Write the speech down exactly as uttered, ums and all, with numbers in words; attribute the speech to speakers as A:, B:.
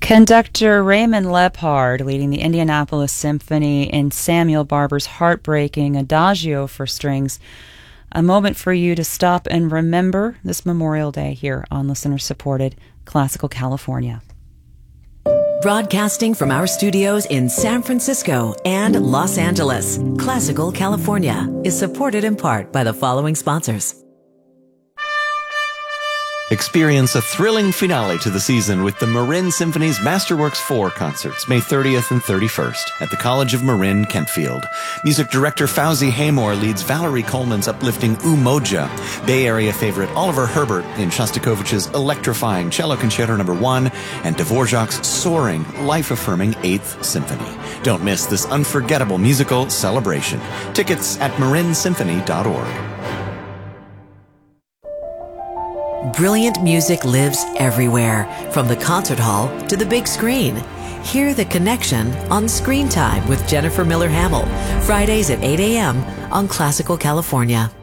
A: Conductor Raymond Lepard leading the Indianapolis Symphony in Samuel Barber's heartbreaking Adagio for strings. A moment for you to stop and remember this Memorial Day here on listener-supported Classical California.
B: Broadcasting from our studios in San Francisco and Los Angeles, Classical California is supported in part by the following sponsors.
C: Experience a thrilling finale to the season with the Marin Symphony's Masterworks four concerts, May thirtieth and thirty-first, at the College of Marin, Kentfield. Music director Fauzi Haymore leads Valerie Coleman's uplifting Umoja, Bay Area favorite Oliver Herbert in Shostakovich's electrifying Cello Concerto Number one, and Dvorak's soaring, life-affirming Eighth Symphony. Don't miss this unforgettable musical celebration. Tickets at marin symphony dot org.
B: Brilliant music lives everywhere, from the concert hall to the big screen. Hear the connection on Screen Time with Jennifer Miller Hamill, Fridays at eight a.m. on Classical California.